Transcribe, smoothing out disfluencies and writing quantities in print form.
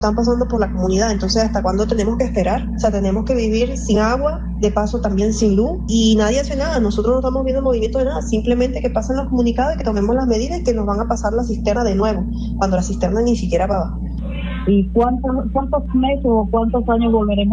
están pasando por la comunidad. Entonces, ¿hasta cuándo tenemos que esperar? O sea, tenemos que vivir sin agua, de paso también sin luz, y nadie hace nada. Nosotros no estamos viendo movimiento de nada, simplemente que pasen los comunicados y que tomemos las medidas y que nos van a pasar la cisterna de nuevo, cuando la cisterna ni siquiera va abajo. ¿Y cuántos meses o cuántos años volveremos